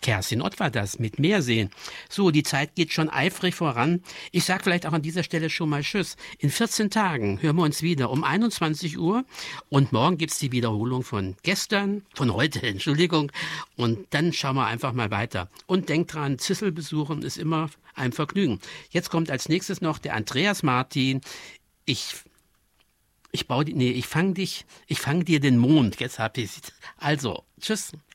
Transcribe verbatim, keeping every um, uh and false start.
Kerstin Ott war das mit Meerseen. So, die Zeit geht schon eifrig voran. Ich sage vielleicht auch an dieser Stelle schon mal Tschüss. In vierzehn Tagen hören wir uns wieder um einundzwanzig Uhr und morgen gibt's die Wiederholung von gestern, von heute, Entschuldigung. Und dann schauen wir einfach mal weiter. Und denkt dran, Zissel besuchen ist immer ein Vergnügen. Jetzt kommt als nächstes noch der Andreas Martin. Ich Ich baue die, nee, ich fang dich, ich fang dir den Mond. Jetzt hab ich, also, tschüss.